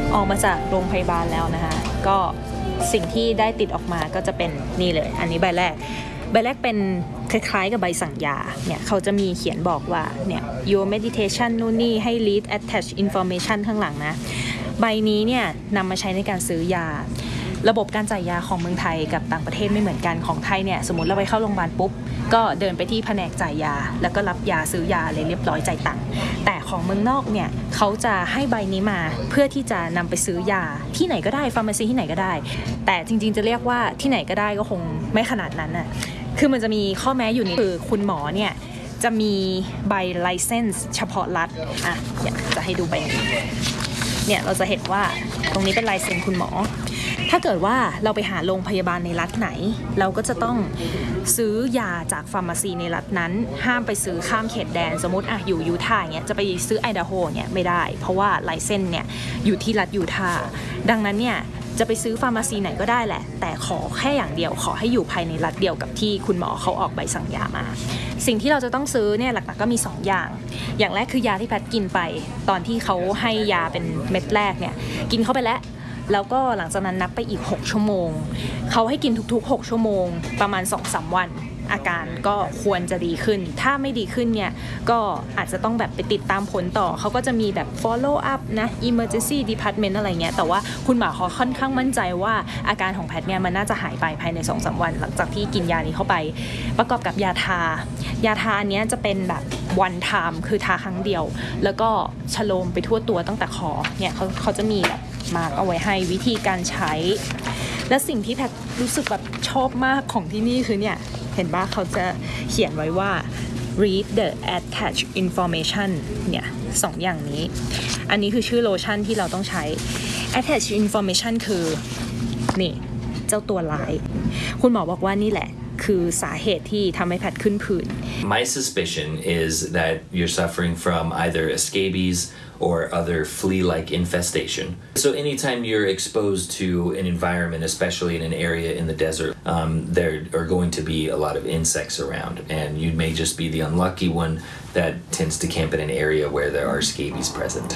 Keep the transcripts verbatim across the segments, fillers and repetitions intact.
ออกมาจากโรงพยาบาลแล้วนะคะก็สิ่งที่ได้ติดออกมาก็จะเป็นนี่เลยอันนี้ใบแรกใบแรกเป็นคล้ายๆกับใบสั่งยาเนี่ยเขาจะมีเขียนบอกว่าเนี่ย your meditation นู่นนี่ให้ read attach information ข้างหลังนะใบนี้เนี่ยนำมาใช้ในการซื้อยาระบบการจ่ายยาของเมืองไทยกับต่างประเทศไม่เหมือนกันของไทยเนี่ยสมมติเราไปเข้าโรงพยาบาลปุ๊บก็เดินไปที่แผนกจ่ายยาแล้วก็รับยาซื้อยาเลยเรียบร้อยจ่ายตังค์แต่ของเมืองนอกเนี่ยเขาจะให้ใบนี้มาเพื่อที่จะนำไปซื้อยาที่ไหนก็ได้ฟาร์มาซีที่ไหนก็ได้แต่จริงๆจะเรียกว่าที่ไหนก็ได้ก็คงไม่ขนาดนั้นน่ะคือมันจะมีข้อแม้อยู่นี่คือคุณหมอเนี่ยจะมีใบไลเซนส์เฉพาะรัฐอ่ะเนี่ยจะให้ดูใบนี้เนี่ยเราจะเห็นว่าตรงนี้เป็นลายเซ็นคุณหมอถ้าเกิดว่าเราไปหาโรงพยาบาลในรัฐไหนเราก็จะต้องซื้อยาจากฟาร์มาซีในรัฐนั้นห้ามไปซื้อข้ามเขตแดนสมมติอ่ะอยู่ยูทาห์เนี่ยจะไปซื้อไอดาโฮเนี่ยไม่ได้เพราะว่าลายเซ็นเนี่ยอยู่ที่รัฐยูทาห์ดังนั้นเนี่ยจะไปซื้อฟาร์มาซีไหนก็ได้แหละแต่ขอแค่อย่างเดียวขอให้อยู่ภายในรัฐเดียวกับที่คุณหมอเขาออกใบสั่งยามาสิ่งที่เราจะต้องซื้อเนี่ยหลักๆก็มีสองอย่างอย่างแรกคือยาที่แพทกินไปตอนที่เขาให้ยาเป็นเม็ดแรกเนี่ยกินเข้าไปแล้วแล้วก็หลังจากนั้นนับไปอีกหกชั่วโมงเขาให้กินทุกๆหกชั่วโมงประมาณ สองถึงสาม วันอาการก็ควรจะดีขึ้นถ้าไม่ดีขึ้นเนี่ยก็อาจจะต้องแบบไปติดตามผลต่อเขาก็จะมีแบบ follow up นะ emergency department อะไรเงี้ยแต่ว่าคุณหมอเขาค่อนข้างมั่นใจว่าอาการของแพทเนี่ยมันน่าจะหายไปภายใน สองถึงสาม วันหลังจากที่กินยานี้เข้าไปประกอบกับยาทายาทาอันนี้จะเป็นแบบ one time คือทาครั้งเดียวแล้วก็ชโลมไปทั่วตัวตั้งแต่คอเนี่ยเขาเขาจะมีแบบมาร์กเอาไว้ให้วิธีการใช้และสิ่งที่แพทรู้สึกแบบชอบมากของที่นี่คือเนี่ยเห็นป่ะเขาจะเขียนไว้ว่า read the attached information เนี่ยสองอย่างนี้อันนี้คือชื่อโลชั่นที่เราต้องใช้ attached information คือนี่เจ้าตัวร้ายคุณหมอบอกว่านี่แหละคือสาเหตุที่ทำให้แพทขึ้นผื่น My suspicion is that you're suffering from either a scabies or other flea-like infestation. So anytime you're exposed to an environment, especially in an area in the desert, um, there are going to be a lot of insects around, and you may just be the unlucky one that tends to camp in an area where there are scabies present.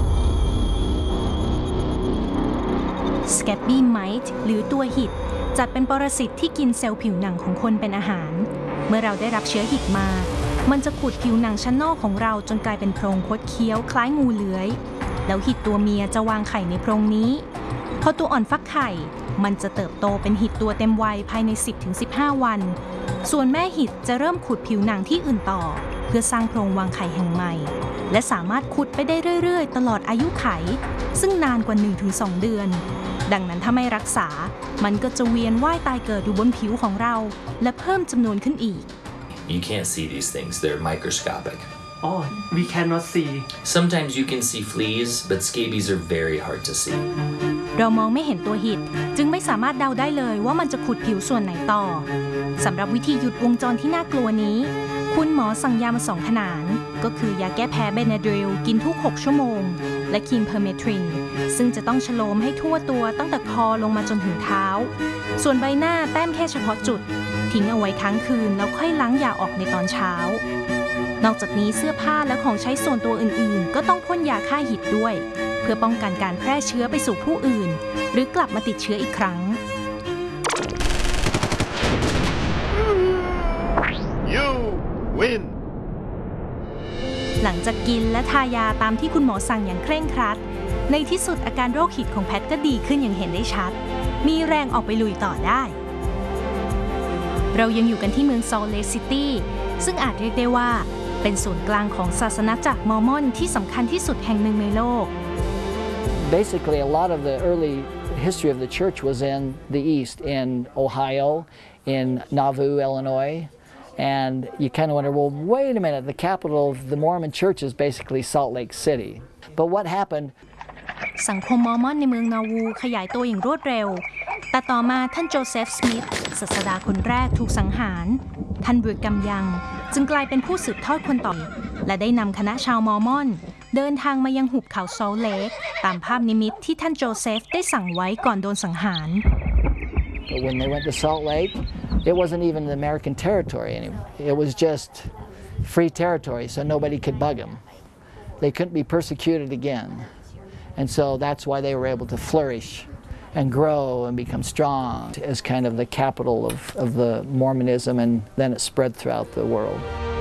Scabby mite หรือตัวหิดจัดเป็นปรสิตที่กินเซลล์ผิวหนังของคนเป็นอาหารเมื่อเราได้รับเชื้อหิดมามันจะขุดผิวหนังชั้นนอกของเราจนกลายเป็นโพรงคดเคี้ยวคล้ายงูเลื้อยแล้วหิดตัวเมียจะวางไข่ในโพรงนี้พอตัวอ่อนฟักไข่มันจะเติบโตเป็นหิดตัวเต็มวัยภายใน สิบถึงสิบห้า วันส่วนแม่หิดจะเริ่มขุดผิวหนังที่อื่นต่อเพื่อสร้างโพรงวางไข่แห่งใหม่และสามารถขุดไปได้เรื่อยๆตลอดอายุไขซึ่งนานกว่า หนึ่งถึงสอง เดือนดังนั้นถ้าไม่รักษามันก็จะเวียนว่ายตายเกิดอยู่บนผิวของเราและเพิ่มจำนวนขึ้นอีก You can't see these things. They're microscopic. Oh, we cannot see. Sometimes you can see fleas, but scabies are very hard to see. เรามองไม่เห็นตัวหิดจึงไม่สามารถเดาได้เลยว่ามันจะขุดผิวส่วนไหนต่อสำหรับวิธีหยุดวงจรที่น่ากลัวนี้คุณหมอสั่งยามาสองขนาดก็คือยาแก้แพ้เบนาดริลกินทุกหกชั่วโมงและครีมเพอร์เมทรินซึ่งจะต้องฉโลมให้ทั่วตัวตั้งแต่คอลงมาจนถึงเท้าส่วนใบหน้าแต้มแค่เฉพาะจุดทิ้งเอาไว้ค้างคืนแล้วค่อยล้างยาออกในตอนเช้านอกจากนี้เสื้อผ้าและของใช้ส่วนตัวอื่นๆก็ต้องพ่นยาฆ่าหิดด้วยเพื่อป้องกันการแพร่เชื้อไปสู่ผู้อื่นหรือกลับมาติดเชื้ออีกครั้ง You win หลังจากกินและทายาตามที่คุณหมอสั่งอย่างเคร่งครัดในที่สุดอาการโรคหิดของแพทก็ดีขึ้นอย่างเห็นได้ชัดมีแรงออกไปลุยต่อได้เรายังอยู่กันที่เมืองซอลเลคซิตี้ซึ่งอาจเรียกได้ว่าเป็นศูนย์กลางของศาสนาจักรมอร์มอนที่สำคัญที่สุดแห่งหนึ่งในโลก Basically, a lot of the early history of the church was in the east, in Ohio, in Nauvoo, Illinois, and you kind of wonder, well, wait a minute, the capital of the Mormon church is basically Salt Lake City. But what happened? สังคมมอร์มอนในเมืองนาวูขยายตัวอย่างรวดเร็วแต่ต่อมาท่านโจเซฟสมิธศาสดาคนแรกถูกสังหารท่านบริกำยังจึงกลายเป็นผู้สืบทอดคนต่อและได้นำคณะชาวมอร์มอนเดินทางมายังหุบเขาซอลเลคตามภาพนิมิตที่ท่านโจเซฟได้สั่งไว้ก่อนโดนสังหาร But when they went to Salt Lake, it wasn't even the American territory anymore. It was just free territory, so nobody could bug them. They couldn't be persecuted again. And so that's why they were able to flourish and grow and become strong as kind of the capital of, of the Mormonism, and then it spread throughout the world.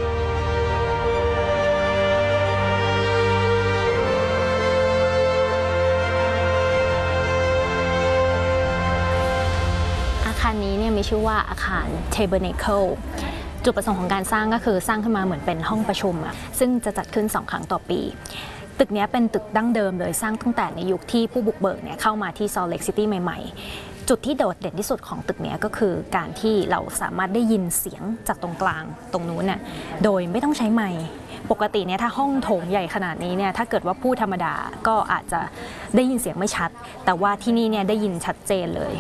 อาคารนี้เนี่ยมีชื่อว่าอาคาร Tabernacle จุดประสงค์ของการสร้างก็คือสร้างขึ้นมาเหมือนเป็นห้องประชุมอะซึ่งจะจัดขึ้นสองครั้งต่อปีตึกนี้เป็นตึกดั้งเดิมเลยสร้างตั้งแต่ในยุคที่ผู้บุกเบิกเนี่ยเข้ามาที่ Salt Lake City ใหม่ๆจุดที่โดดเด่นที่สุดของตึกนี้ก็คือการที่เราสามารถได้ยินเสียงจากตรงกลางตรงนู้นน่ะโดยไม่ต้องใช้ไมค์ปกติเนี่ยถ้าห้องโถงใหญ่ขนาดนี้เนี่ยถ้าเกิดว่าพูดธรรมดาก็อาจจะได้ยินเสียงไม่ชัดแต่ว่าที่นี่เนี่ยได้ยินชัดเจนเลย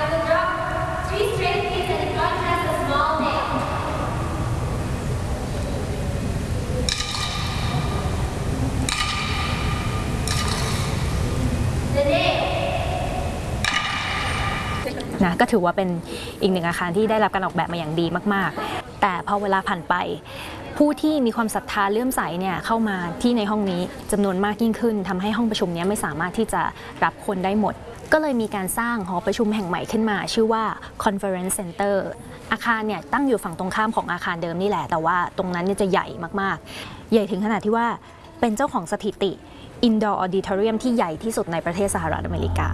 นะก็ถือว่าเป็นอีกหนึ่งอาคารที่ได้รับการออกแบบมาอย่างดีมากๆแต่พอเวลาผ่านไปผู้ที่มีความศรัทธาเลื่อมใสเนี่ยเข้ามาที่ในห้องนี้จำนวนมากยิ่งขึ้นทำให้ห้องประชุมนี้ไม่สามารถที่จะรับคนได้หมดก็เลยมีการสร้างหอประชุมแห่งใหม่ขึ้นมาชื่อว่า Conference Center อาคารเนี่ยตั้งอยู่ฝั่งตรงข้ามของอาคารเดิมนี่แหละแต่ว่าตรงนั้นเนี่ยจะใหญ่มากๆใหญ่ถึงขนาดที่ว่าเป็นเจ้าของสถิติ Indoor Auditorium ที่ใหญ่ที่สุดในประเทศสหรัฐอเมริกา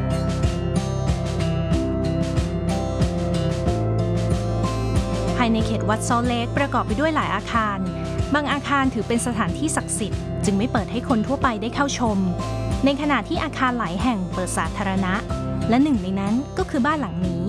ภายในเขตวัดซอลต์เลคประกอบไปด้วยหลายอาคารบางอาคารถือเป็นสถานที่ศักดิ์สิทธิ์จึงไม่เปิดให้คนทั่วไปได้เข้าชมในขณะที่อาคารหลายแห่งเปิดสาธารณะและหนึ่งในนั้นก็คือบ้านหลังนี้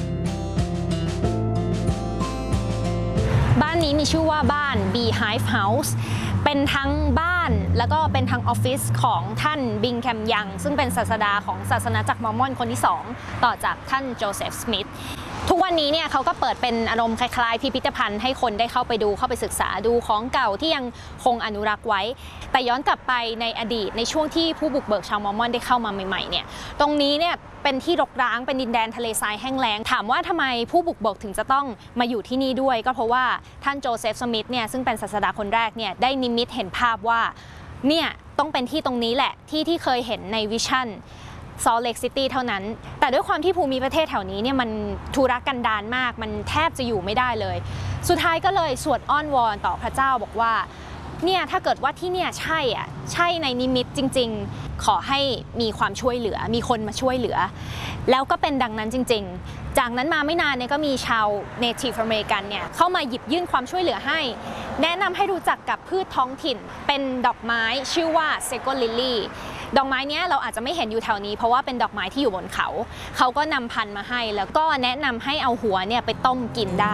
บ้านนี้มีชื่อว่าบ้าน Beehive House เป็นทั้งบ้านแล้วก็เป็นทั้งออฟฟิศของท่านบิงแคมยังซึ่งเป็นศาสดาของศาสนาจักรมอร์มอนคนที่สองต่อจากท่านโจเซฟสมิธทุกวันนี้เนี่ยเขาก็เปิดเป็นอารมณ์คล้ายๆพิพิธภัณฑ์ให้คนได้เข้าไปดูเข้าไปศึกษาดูของเก่าที่ยังคงอนุรักษ์ไว้แต่ย้อนกลับไปในอดีตในช่วงที่ผู้บุกเบิกชาวมอร์มอนได้เข้ามาใหม่ๆเนี่ยตรงนี้เนี่ยเป็นที่รกร้างเป็นดินแดนทะเลทรายแห้งแล้งถามว่าทำไมผู้บุกเบิกถึงจะต้องมาอยู่ที่นี่ด้วยก็เพราะว่าท่านโจเซฟสมิธเนี่ยซึ่งเป็นศาสดาคนแรกเนี่ยได้นิมิตเห็นภาพว่าเนี่ยต้องเป็นที่ตรงนี้แหละที่ที่เคยเห็นในวิชั่นSalt Lake City เท่านั้นแต่ด้วยความที่ภูมิประเทศแถวนี้เนี่ยมันทุรกันดารมากมันแทบจะอยู่ไม่ได้เลยสุดท้ายก็เลยสวดอ้อนวอนต่อพระเจ้าบอกว่าเนี่ยถ้าเกิดว่าที่เนี่ยใช่อ่ะใช่ในนิมิตจริงๆขอให้มีความช่วยเหลือมีคนมาช่วยเหลือแล้วก็เป็นดังนั้นจริงๆจากนั้นมาไม่นานเนี่ยก็มีชาว Native American เนี่ยเข้ามาหยิบยื่นความช่วยเหลือให้แนะนำให้รู้จักกับพืชท้องถิ่นเป็นดอกไม้ชื่อว่า Sego Lilyดอกไม้นี้เราอาจจะไม่เห็นอยู่แถวนี้เพราะว่าเป็นดอกไม้ที่อยู่บนเขาเขาก็นำพันธุ์มาให้แล้วก็แนะนำให้เอาหัวเนี่ยไปต้มกินได้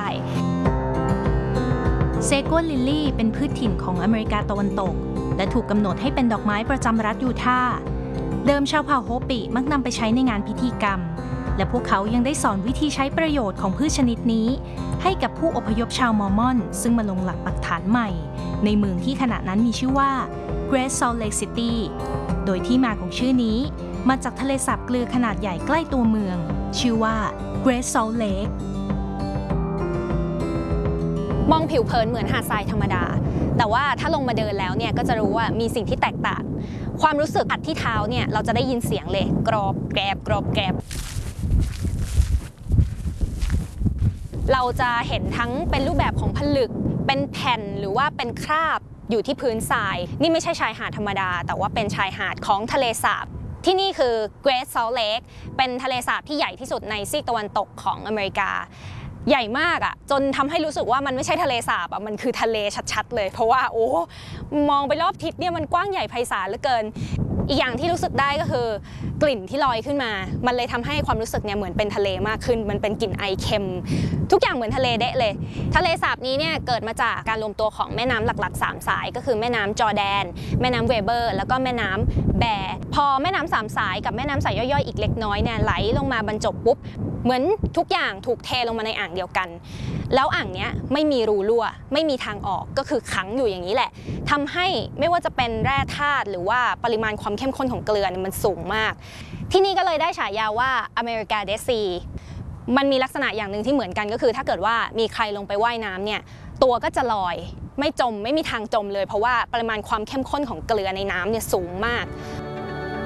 เซโกลิลลี่เป็นพืชถิ่นของอเมริกาตะวันตกและถูกกำหนดให้เป็นดอกไม้ประจำรัฐยูทาห์เดิมชาวเผ่าโฮปิมักนำไปใช้ในงานพิธีกรรมและพวกเขายังได้สอนวิธีใช้ประโยชน์ของพืชชนิดนี้ให้กับผู้อพยพชาวมอร์มอนซึ่งมาลงหลักปักฐานใหม่ในเมืองที่ขณะนั้นมีชื่อว่า Great Salt Lake City โดยที่มาของชื่อนี้มาจากทะเลสาบเกลือขนาดใหญ่ใกล้ตัวเมืองชื่อว่า Great Salt Lake มองผิวเผินเหมือนหาดทรายธรรมดาแต่ว่าถ้าลงมาเดินแล้วเนี่ยก็จะรู้ว่ามีสิ่งที่แตกต่างความรู้สึกอัดที่เท้าเนี่ยเราจะได้ยินเสียงเลยกรอบแกรบกรอบแกรบเราจะเห็นทั้งเป็นรูปแบบของผลึกเป็นแผ่นหรือว่าเป็นคราบอยู่ที่พื้นทรายนี่ไม่ใช่ชายหาดธรรมดาแต่ว่าเป็นชายหาดของทะเลสาบที่นี่คือ Great Salt Lake เป็นทะเลสาบที่ใหญ่ที่สุดในซีกตะวันตกของอเมริกาใหญ่มากอ่ะจนทำให้รู้สึกว่ามันไม่ใช่ทะเลสาบอ่ะมันคือทะเลชัดๆเลยเพราะว่าโอ้มองไปรอบทิศเนี่ยมันกว้างใหญ่ไพศาลเหลือเกินอีกอย่างที่รู้สึกได้ก็คือกลิ่นที่ลอยขึ้นมามันเลยทำให้ความรู้สึกเนี่ยเหมือนเป็นทะเลมากขึ้นมันเป็นกลิ่นไอเค็มทุกอย่างเหมือนทะเลเดะเลยทะเลสาบนี้เนี่ยเกิดมาจากการรวมตัวของแม่น้ำหลักๆสามสายก็คือแม่น้ำจอร์แดนแม่น้ำเวเบอร์แล้วก็แม่น้ำแบร์พอแม่น้ำสามสายกับแม่น้ำสายย่อยๆอีกเล็กน้อยเนี่ยไหลลงมาบรรจบปุ๊บเหมือนทุกอย่างถูกเทลงมาในอ่างเดียวกันแล้วอ่างเนี้ยไม่มีรูรั่วไม่มีทางออกก็คือขังอยู่อย่างนี้แหละทำให้ไม่ว่าจะเป็นแร่ธาตุหรือว่าปริมาณความเข้มข้นของเกลือมันสูงมากที่นี่ก็เลยได้ฉายาว่าอเมริกาเดซีมันมีลักษณะอย่างหนึ่งที่เหมือนกันก็คือถ้าเกิดว่ามีใครลงไปว่ายน้ำเนี่ยตัวก็จะลอยไม่จมไม่มีทางจมเลยเพราะว่าปริมาณความเข้มข้นของเกลือในน้ำเนี่ยสูงมาก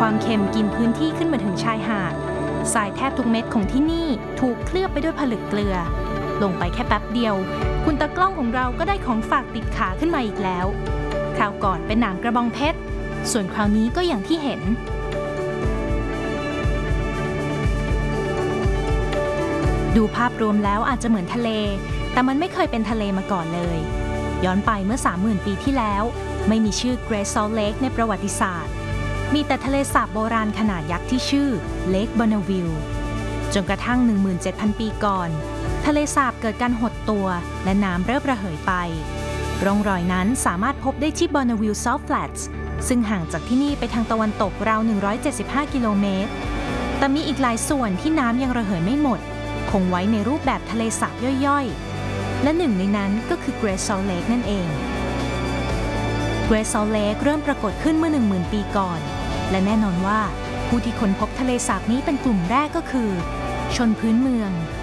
ความเค็มกินพื้นที่ขึ้นมาถึงชายหาดทรายแทบทุกเม็ดของที่นี่ถูกเคลือบไปด้วยผลึกเกลือลงไปแค่แป๊บเดียวคุณตากล้องของเราก็ได้ของฝากติดขาขึ้นมาอีกแล้วคราวก่อนเป็นหนามกระบองเพชรส่วนคราวนี้ก็อย่างที่เห็นดูภาพรวมแล้วอาจจะเหมือนทะเลแต่มันไม่เคยเป็นทะเลมาก่อนเลยย้อนไปเมื่อ สามหมื่น ปีที่แล้วไม่มีชื่อ Great Salt Lake ในประวัติศาสตร์มีแต่ทะเลสาบโบราณขนาดยักษ์ที่ชื่อ Lake Bonneville จนกระทั่ง หนึ่งหมื่นเจ็ดพัน ปีก่อนทะเลสาบเกิดการหดตัวและน้ำเริ่มระเหยไปร่องรอยนั้นสามารถพบได้ที่ Bonneville Salt Flats ซึ่งห่างจากที่นี่ไปทางตะวันตกราว หนึ่งร้อยเจ็ดสิบห้า กิโลเมตรแต่มีอีกหลายส่วนที่น้ำยังระเหยไม่หมดคงไว้ในรูปแบบทะเลสาบย่อยๆและหนึ่งในนั้นก็คือ Great Salt Lake นั่นเอง Great Salt Lake เริ่มปรากฏขึ้นเมื่อ หนึ่งหมื่น ปีก่อนและแน่นอนว่าผู้ที่ค้นพบทะเลสาบนี้เป็นกลุ่มแรกก็คือชนพื้นเมือง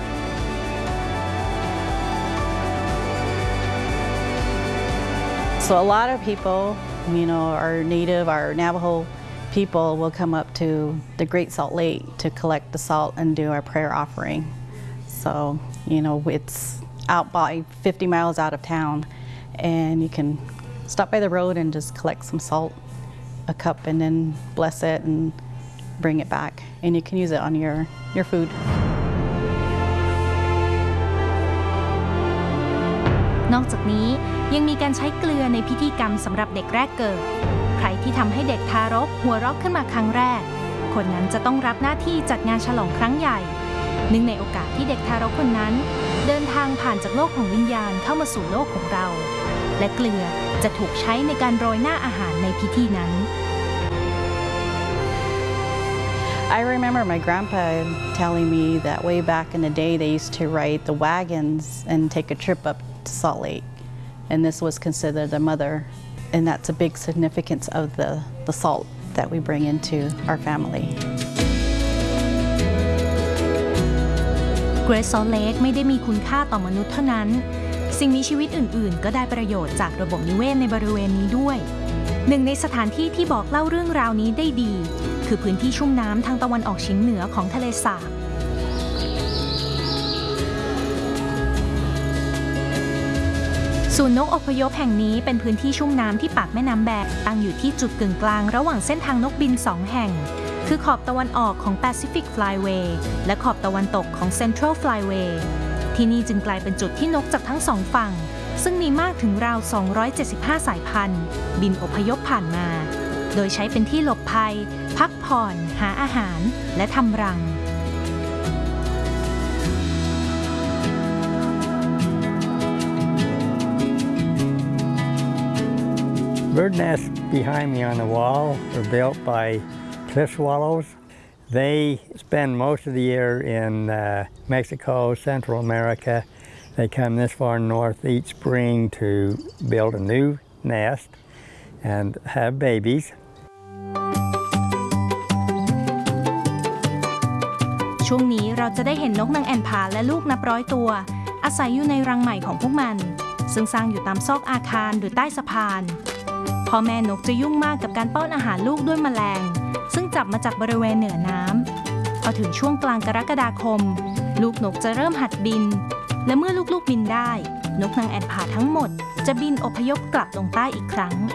So a lot of people, you know, our native, our Navajo people will come up to the Great Salt Lake to collect the salt and do our prayer offering. So, you know, it's out by fifty miles out of town, and you can stop by the road and just collect some salt, a cup, and then bless it and bring it back. And you can use it on your, your food. นอกจากนี้ยังมีการใช้เกลือในพิธีกรรมสำหรับเด็กแรกเกิดใครที่ทำให้เด็กทารกหัวเราะขึ้นมาครั้งแรกคนนั้นจะต้องรับหน้าที่จัดงานฉลองครั้งใหญ่เนื่องในโอกาสที่เด็กทารกคนนั้นเดินทางผ่านจากโลกของวิญญาณเข้ามาสู่โลกของเราและเกลือจะถูกใช้ในการโรยหน้าอาหารในพิธีนั้น I remember my grandpa telling me that way back in the day they used to ride the wagons and take a trip up to Salt Lake, and this was considered a mother, and that's a big significance of the, the salt that we bring into our family. Great Salt Lake ไม่ได้มีคุณค่าต่อมนุษย์เท่านั้นสิ่งมีชีวิตอื่นๆก็ได้ประโยชน์จากระบบนิเวศในบริเวณนี้ด้วยหนึ่งในสถานที่ที่บอกเล่าเรื่องราวนี้ได้ดีคือพื้นที่ชุ่มน้ำทางตะวันออกเฉียงเหนือของทะเลสาบศูนย์นกอพยพแห่งนี้เป็นพื้นที่ชุ่มน้ำที่ปากแม่น้ำแบกตั้งอยู่ที่จุดกึ่งกลางระหว่างเส้นทางนกบินสองแห่งคือขอบตะวันออกของ Pacific Flyway และขอบตะวันตกของ Central Flyway ที่นี่จึงกลายเป็นจุดที่นกจากทั้งสองฝั่งซึ่งมีมากถึงราวสองร้อยเจ็ดสิบห้าสายพันธุ์บินอพยพผ่านมาโดยใช้เป็นที่หลบภัยพักผ่อนหาอาหารและทำรัง Bird nests behind me on the wall are built by cliff swallows. They spend most of the year in uh, Mexico, Central America. They come this far north each spring to build a new nest and have babies. ช่วงนี้เราจะได้เห็นนกนางแอ่นผาและลูกนับร้อยตัวอาศัยอยู่ในรังใหม่ของพวกมันซึ่งสร้างอยู่ตามซอกอาคารหรือใต้สะพานพ่อแม่นกจะยุ่งมากกับการป้อนอาหารลูกด้วยแมลงซึ่งจับมาจากบริเวณเหนือน้ำพอถึงช่วงกลางกรกฎาคมลูกนกจะเริ่มหัดบินและเมื่อลูกๆบินได้นกนางแอ่นผาทั้งหมดจะบินอพยพกลับลงใต้อีกครั้ง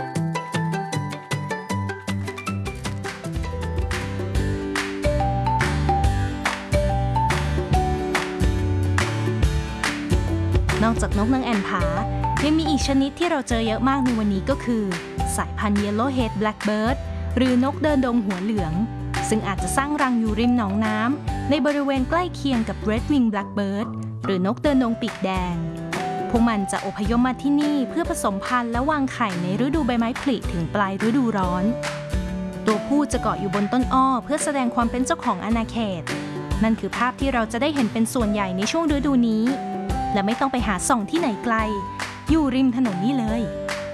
นอกจากนกนางแอ่นผายังมีอีกชนิดที่เราเจอเยอะมากในวันนี้ก็คือสายพันธุ์ Yellowhead Blackbird หรือ นกเดินดงหัวเหลืองซึ่งอาจจะสร้างรังอยู่ริมหนองน้ำในบริเวณใกล้เคียงกับ Red Wing Blackbird หรือนกเดินดงปีกแดงพวกมันจะอพยพมาที่นี่เพื่อผสมพันธุ์และวางไข่ในฤดูใบไม้ผลิถึงปลายฤดูร้อนตัวผู้จะเกาะอยู่บนต้นอ้อเพื่อแสดงความเป็นเจ้าของอาณาเขตนั่นคือภาพที่เราจะได้เห็นเป็นส่วนใหญ่ในช่วงฤดูนี้และไม่ต้องไปหาส่องที่ไหนไกลอยู่ริมถนนนี่เลย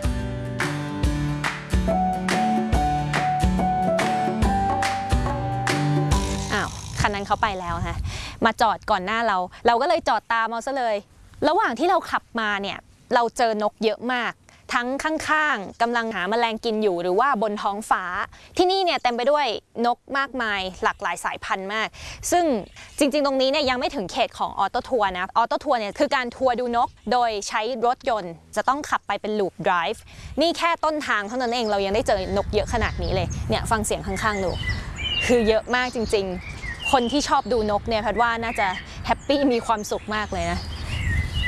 อ้าวคันนั้นเขาไปแล้วฮะมาจอดก่อนหน้าเราเราก็เลยจอดตามเอาซะเลยระหว่างที่เราขับมาเนี่ยเราเจอนกเยอะมากทั้งข้างๆกำลังหาแมลงกินอยู่หรือว่าบนท้องฟ้าที่นี่เนี่ยเต็มไปด้วยนกมากมายหลากหลายสายพันธุ์มากซึ่งจริงๆตรงนี้เนี่ยยังไม่ถึงเขตของออโต้ทัวร์นะออโต้ทัวร์เนี่ยคือการทัวร์ดูนกโดยใช้รถยนต์จะต้องขับไปเป็นลูปไดรฟ์นี่แค่ต้นทางเท่านั้นเองเรายังได้เจอนกเยอะขนาดนี้เลยเนี่ยฟังเสียงข้างๆดูคือเยอะมากจริงๆคนที่ชอบดูนกเนี่ยแพทย์ว่าน่าจะแฮปปี้มีความสุขมากเลยนะ